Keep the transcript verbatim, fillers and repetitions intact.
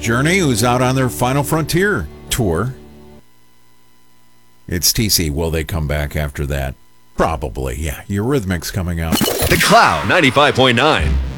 Journey, who's out on their Final Frontier tour. It's T C. Will they come back after that? Probably, yeah. Eurythmics coming out. The Cloud ninety-five point nine.